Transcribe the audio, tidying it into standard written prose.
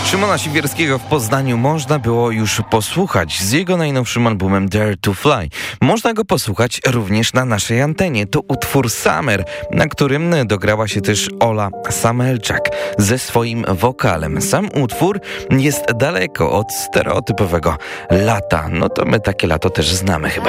Szymona Siwierskiego w Poznaniu można było już posłuchać z jego najnowszym albumem Dare to Fly. Można go posłuchać również na naszej antenie. To utwór Summer, na którym dograła się też Ola Samelczak ze swoim wokalem. Sam utwór jest daleko od stereotypowego lata. No to my takie lato też znamy chyba.